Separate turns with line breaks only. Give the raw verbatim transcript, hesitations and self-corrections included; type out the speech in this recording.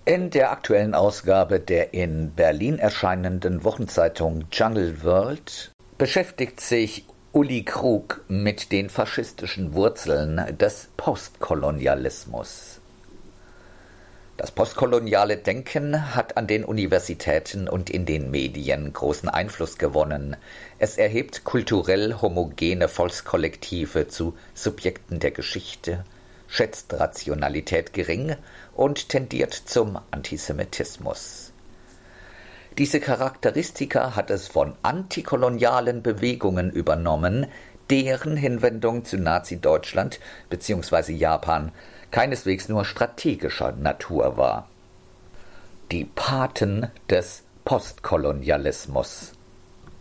In der aktuellen Ausgabe der in Berlin erscheinenden Wochenzeitung Jungle World beschäftigt sich Uli Krug mit den faschistischen Wurzeln des Postkolonialismus. Das postkoloniale Denken hat an den Universitäten und in den Medien großen Einfluss gewonnen. Es erhebt kulturell homogene Volkskollektive zu Subjekten der Geschichte, schätzt Rationalität gering und tendiert zum Antisemitismus. Diese Charakteristika hat es von antikolonialen Bewegungen übernommen, deren Hinwendung zu Nazi-Deutschland bzw. Japan keineswegs nur strategischer Natur war. Die Paten des Postkolonialismus.